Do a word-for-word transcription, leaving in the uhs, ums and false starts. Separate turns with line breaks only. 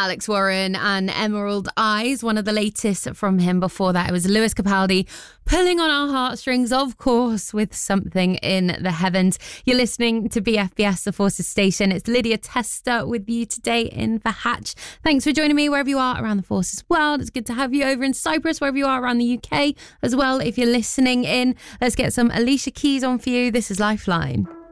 Alex Warren and Emerald Eyes, one of the latest from him. Before that, it was Lewis Capaldi pulling on our heartstrings, of course, with Something in the Heavens. You're listening to B F B S, the Forces Station. It's Lydia Tester with you today in the Hatch. Thanks for joining me wherever you are around the Forces world. It's good to have you over in Cyprus, wherever you are around the U K as well. If you're listening in, let's get some Alicia Keys on for you. This is Lifeline.